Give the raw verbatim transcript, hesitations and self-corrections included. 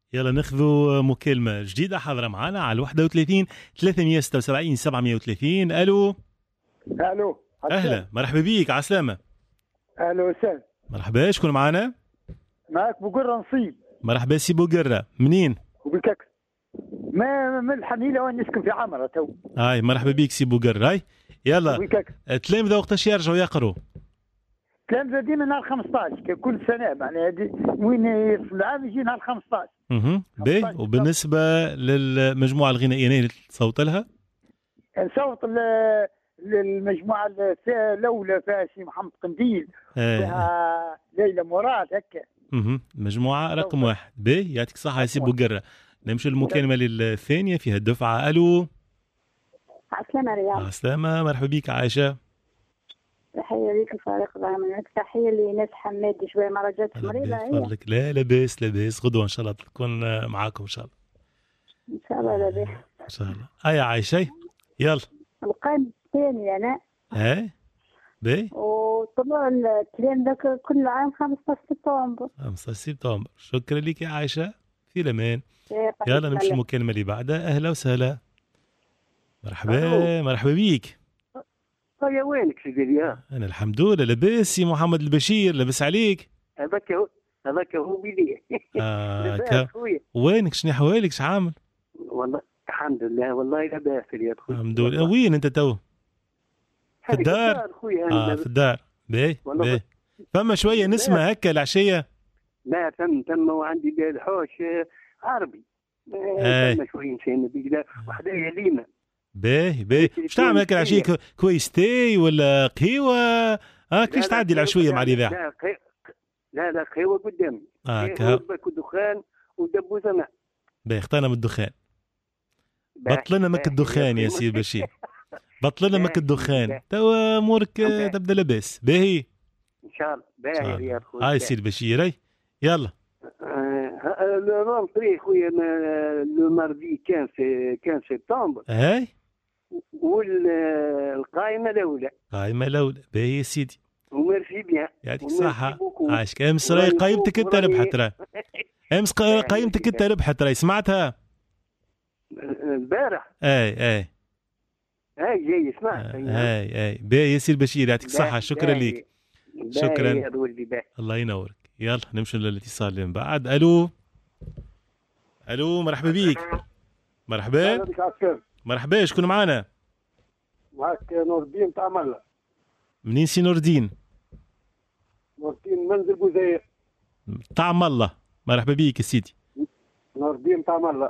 يلا ناخذوا مكالمة جديدة حاضرة معنا على واحد وثلاثين ثلاثمية وستة وسبعين سبعمية وثلاثين. الو الو اهلا مرحبا بيك عسلامة. اهلا وسهلا. مرحبا شكون معنا؟ معك بقرة نصيب. مرحبا سي بوقرة منين؟ وبكك ما من الحنيلة وين نسكن في عمرة تو. هاي مرحبا بيك سي بوقرة. هاي يلا التلامذة وقتاش يرجعوا يقروا؟ التلامذة ديما نهار خمسطاش كل سنة معناها هذه وين في العام يجي نهار خمسطاش. اها باهي. وبالنسبة للمجموعة الغنائية اللي تصوت لها؟ نصوت للمجموعة الأولى فيها سي محمد قنديل فيها ليلى مراد هكا. اها مجموعة رقم واحد. باهي يعطيك الصحة يا سي بوقرة. نمشي المكالمة للثانية فيها الدفعة. الو عسلامة رياض. عسلامة مرحبا بيك عائشة. تحية ليك الفريق ضامنك. تحية لناس حمادي شوية مرة جات مريضة هي. لا لاباس لاباس غدوة إن شاء الله تكون معاكم إن شاء الله. إن شاء الله لاباس. إن شاء الله. هيا عايشة يلا. القائمة الثانية أنا. إيه باهي. وطلع الترين ذاك كل عام خمسة عشر سبتمبر. خمسة عشر سبتمبر. شكرا لك يا عايشة في الأمان. يلا نمشي المكالمة اللي بعدها. أهلا وسهلا. مرحبا مرحبا بيك. طيب وينك سيدي يا؟ أنا الحمد لله لاباس سي محمد البشير. لاباس عليك؟ هذاك هو هذاك هو بيدي. آه ك... وينك شنو حوالك ش عامل؟ والله الحمد لله والله لاباس يا خويا. الحمد لله. وين أنت تو؟ في الدار؟ آه في الدار. باهي باهي. فما شوية نسمة هكا العشية؟ لا تم تم وعندي الحوش عربي. ايه شوية نسينا بكذا وحدايا لينا. باهي باهي. اش تعمل هكا العشية؟ كويس تاي ولا قهوة؟ اه كيفاش تعدي العشوية مع الإذاعة؟ لا لا لا قهوة قدامي. اه قهوة ودخان ودبوس أنا. باهي اختارنا من الدخان. بطلنا مك الدخان يا سي بشير. بطلنا مك الدخان. توا امورك تبدا لاباس. باهي ان شاء الله. باهي يا خويا. هاي سي البشير. اي يلا. لو رونتري خويا لو ماردي خمسة سبتمبر. هاي والقائمة الأولى. القائمة الأولى. باهي يا سيدي. وميرسي بيان. يعطيك الصحة. عاشك. امس راهي قايمتك انت ربحت راهي. امس قايمتك انت ربحت راهي سمعتها؟ البارح. اي اي. هاي جاي سمعت. هاي اي باهي يا سي البشير. يعطيك الصحة. شكرا لك. شكرا. الله ينورك. يلا نمشي للاتصال اللي من بعد. الو الو مرحبا بيك. مرحبا مرحبا شكون معانا؟ معك نور الدين تاع ملا. منين سي نور الدين؟ نور الدين منزل بوزير تاع ملا. مرحبا بيك يا سيدي. نور الدين تاع ملا.